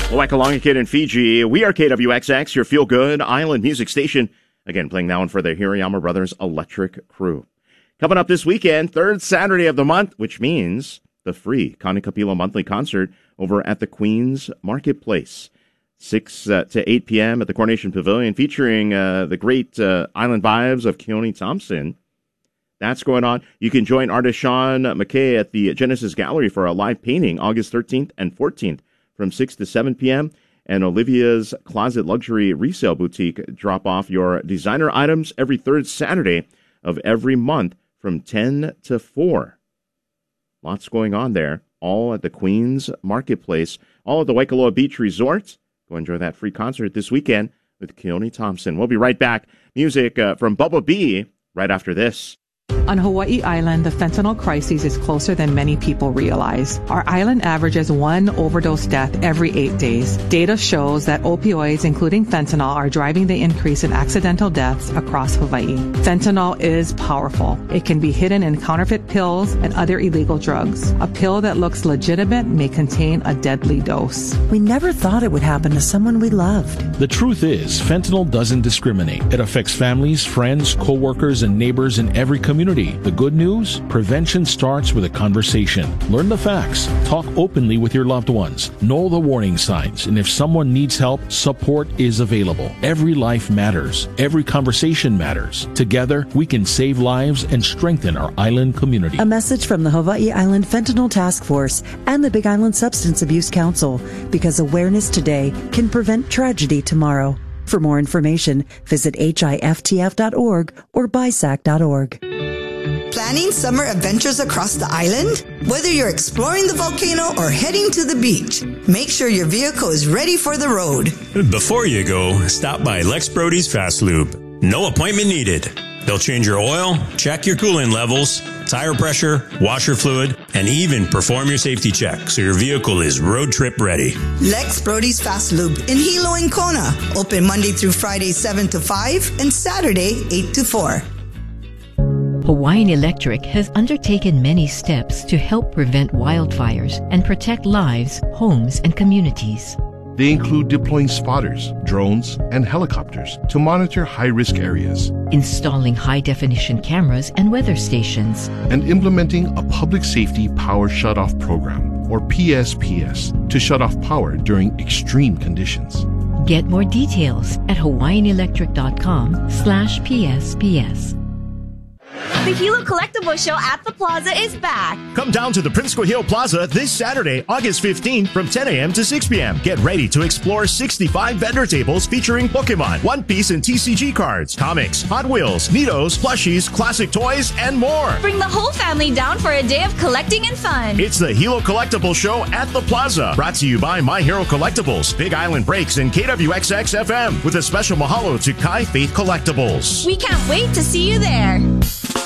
Wakalonga Kid in Fiji. We are KWXX, your feel-good island music station. Again, playing that one for the Hirayama Brothers Electric Crew. Coming up this weekend, third Saturday of the month, which means the free Connie Capilla monthly concert over at the Queen's Marketplace. 6 to 8 p.m. at the Coronation Pavilion, featuring the great island vibes of Keone Thompson. That's going on. You can join artist Sean McKay at the Genesis Gallery for a live painting August 13th and 14th from 6 to 7 p.m. And Olivia's Closet Luxury Resale Boutique drop off your designer items every third Saturday of every month from 10 to 4. Lots going on there, all at the Queen's Marketplace, all at the Waikoloa Beach Resort. Go enjoy that free concert this weekend with Keone Thompson. We'll be right back. Music from Bubba B right after this. On Hawaii Island, the fentanyl crisis is closer than many people realize. Our island averages 1 overdose death every 8 days. Data shows that opioids, including fentanyl, are driving the increase in accidental deaths across Hawaii. Fentanyl is powerful. It can be hidden in counterfeit pills and other illegal drugs. A pill that looks legitimate may contain a deadly dose. We never thought it would happen to someone we loved. The truth is, fentanyl doesn't discriminate. It affects families, friends, co-workers, and neighbors in every community. The good news? Prevention starts with a conversation. Learn the facts. Talk openly with your loved ones. Know the warning signs. And if someone needs help, support is available. Every life matters. Every conversation matters. Together, we can save lives and strengthen our island community. A message from the Hawaii Island Fentanyl Task Force and the Big Island Substance Abuse Council. Because awareness today can prevent tragedy tomorrow. For more information, visit hiftf.org or bisac.org. Planning summer adventures across the island? Whether you're exploring the volcano or heading to the beach, make sure your vehicle is ready for the road. Before you go, stop by Lex Brody's Fast Lube. No appointment needed. They'll change your oil, check your coolant levels, tire pressure, washer fluid, and even perform your safety check so your vehicle is road trip ready. Lex Brody's Fast Lube in Hilo and Kona. Open Monday through Friday 7 to 5 and Saturday 8 to 4. Hawaiian Electric has undertaken many steps to help prevent wildfires and protect lives, homes, and communities. They include deploying spotters, drones, and helicopters to monitor high-risk areas, installing high-definition cameras and weather stations, and implementing a public safety power shutoff program, or PSPS, to shut off power during extreme conditions. Get more details at hawaiianelectric.com/PSPS. The Hilo Collectible Show at the Plaza is back. Come down to the Prince Kuhio Plaza this Saturday, August 15th from 10 a.m. to 6 p.m. Get ready to explore 65 vendor tables featuring Pokemon, One Piece and TCG cards, comics, Hot Wheels, Neatos, plushies, classic toys, and more. Bring the whole family down for a day of collecting and fun. It's the Hilo Collectible Show at the Plaza. Brought to you by My Hero Collectibles, Big Island Breaks, and KWXX FM with a special mahalo to Kai Faith Collectibles. We can't wait to see you there.